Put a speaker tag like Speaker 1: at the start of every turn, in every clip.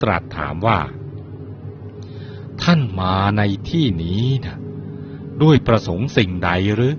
Speaker 1: ตรัสถามว่าท่านมาในที่นี้นะด้วยประสงค์สิ่งใดหรือ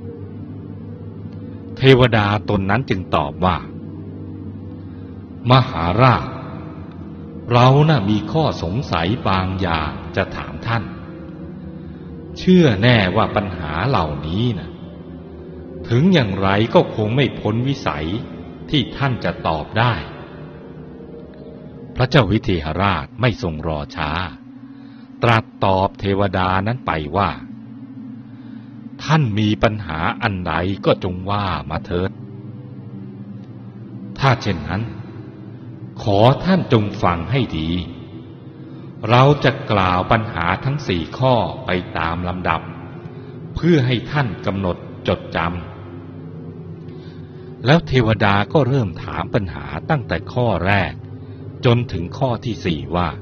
Speaker 1: เทวดาตนนั้นจึงตอบว่ามหาราชเราน่ะมีข้อสงสัยบางอย่างจะถามท่านเชื่อแน่ว่าปัญหาเหล่านี้นะถึงอย่างไรก็คงไม่พ้นวิสัยที่ท่านจะตอบได้พระเจ้าวิเทหราชไม่ทรงรอช้าตรัสตอบเทวดานั้นไปว่าท่านมีปัญหาอันใดก็จงว่ามาเถิดถ้าเช่นนั้นขอท่านจงฟังให้ดีเราจะกล่าวปัญหาทั้ง4 ข้อไปตามลำดับเพื่อให้ท่านกำหนดจดจำแล้วเทวดาก็เริ่มถามปัญหาตั้งแต่ข้อแรกจนถึงข้อที่4ว่า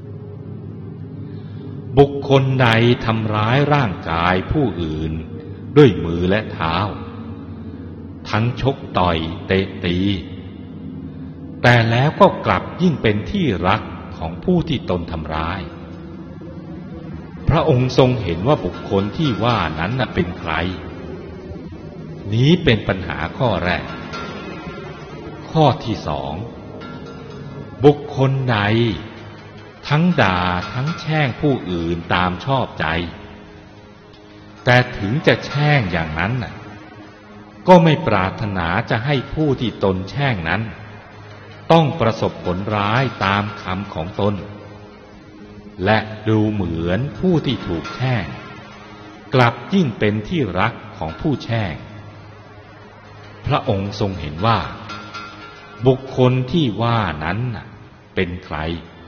Speaker 1: บุคคลใดทำร้ายร่างกายผู้อื่นด้วยมือและเท้าทั้งชกต่อยเตะตีแต่แล้วก็กลับยิ่งเป็นที่รักของผู้ที่ตนทำร้ายพระองค์ทรงเห็นว่าบุคคลที่ว่านั้นเป็นใครนี้เป็นปัญหาข้อแรกข้อที่2บุคคลใดทั้งด่าทั้งแช่งผู้อื่นตามชอบใจแต่ถึงจะแช่งอย่างนั้นก็ไม่ปรารถนาจะให้ผู้ที่ตนแช่งนั้นต้องประสบผลร้ายตามคำของตนและดูเหมือนผู้ที่ถูกแช่งกลับยิ่งเป็นที่รักของผู้แช่งพระองค์ทรงเห็นว่าบุคคลที่ว่านั้นเป็นใคร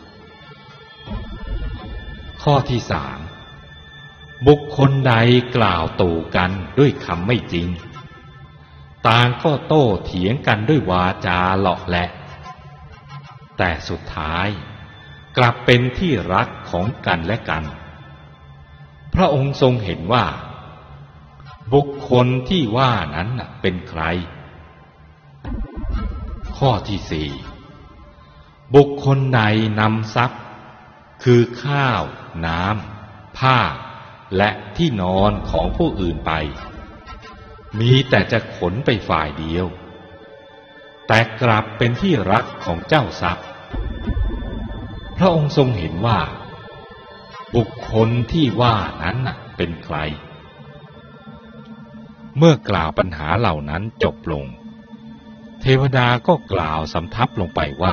Speaker 1: ข้อที่3บุคคลใดกล่าวตู่กันด้วยคำไม่จริงต่างก็โต้เถียงกันด้วยวาจาเหลาะแหละแต่สุดท้ายกลับเป็นที่รักของกันและกันพระองค์ทรงเห็นว่าบุคคลที่ว่านั้นเป็นใครข้อที่4บุคคลใดนำทรัพย์คือข้าวน้ำผ้าและที่นอนของผู้อื่นไปมีแต่จะขนไปฝ่ายเดียวแต่กลับเป็นที่รักของเจ้าทรัพย์พระองค์ทรงเห็นว่าบุคคลที่ว่านั้นเป็นใครเมื่อกล่าวปัญหาเหล่านั้นจบลงเทวดาก็กล่าวสำทับลงไปว่า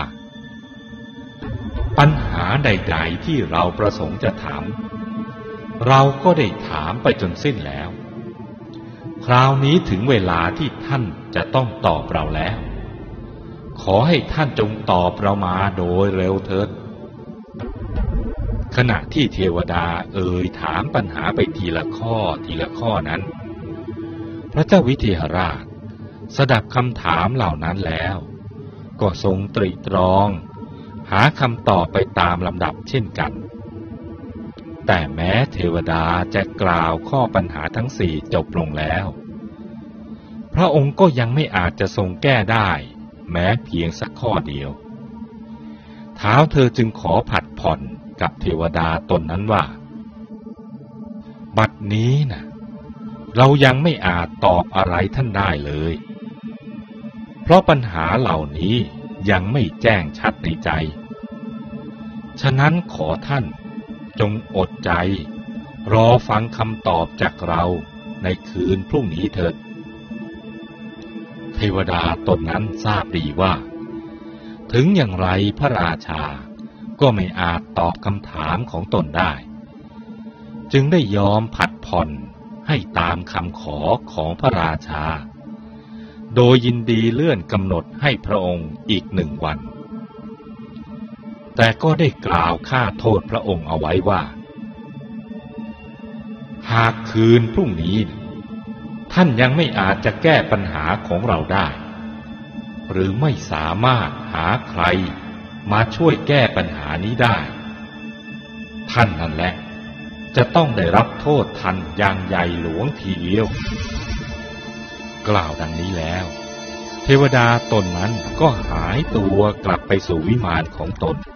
Speaker 1: ปัญหาใดๆที่เราประสงค์จะถามเราก็ได้ถามไปจนสิ้นแล้วคราวนี้ถึงเวลาที่ท่านจะต้องตอบเราแล้วขอให้ท่านจงตอบเรามาโดยเร็วเถิดขณะที่เทวดาถามปัญหาไปทีละข้อนั้นพระเจ้าวิเทหราชสดับคำถามเหล่านั้นแล้วก็ทรงตรีตรองหาคำตอบไปตามลำดับเช่นกันแต่แม้เทวดาจะกล่าวข้อปัญหาทั้ง4จบลงแล้วพระองค์ก็ยังไม่อาจจะทรงแก้ได้แม้เพียงสักข้อเดียวท้าวเธอจึงขอผัดผ่อนกับเทวดาตนนั้นว่าบัดนี้เรายังไม่อาจตอบอะไรท่านได้เลยเพราะปัญหาเหล่านี้ยังไม่แจ้งชัดในใจฉะนั้นขอท่านจงอดใจรอฟังคำตอบจากเราในคืนพรุ่งนี้เถิดเทวดาตนนั้นทราบดีว่าถึงอย่างไรพระราชาก็ไม่อาจตอบคำถามของตนได้จึงได้ยอมผัดผ่อนให้ตามคำขอของพระราชาโดยยินดีเลื่อนกำหนดให้พระองค์อีก1 วันแต่ก็ได้กล่าวฆ่าโทษพระองค์เอาไว้ว่าหากคืนพรุ่งนี้ท่านยังไม่อาจจะแก้ปัญหาของเราได้หรือไม่สามารถหาใครมาช่วยแก้ปัญหานี้ได้ท่านนั่นแหละจะต้องได้รับโทษทันอย่างใหญ่หลวงทีเดียวกล่าวดังนี้แล้วเทวดาตนนั้นก็หายตัวกลับไปสู่วิมานของตน